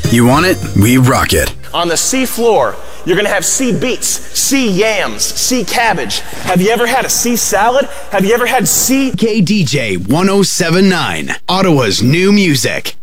You want it? We rock it. On the sea floor, you're gonna have sea beets, sea yams, sea cabbage. Have you ever had a sea salad? Have you ever had sea... KDJ 1079, Ottawa's new music.